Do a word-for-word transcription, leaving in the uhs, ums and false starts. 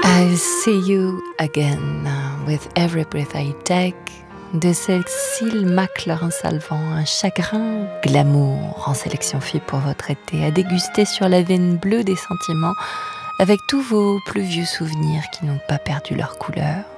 I see you again with every breath I take de Cécile McLaurin-Salvant, un chagrin glamour en sélection fille pour votre été, à déguster sur la veine bleue des sentiments avec tous vos plus vieux souvenirs qui n'ont pas perdu leur couleur.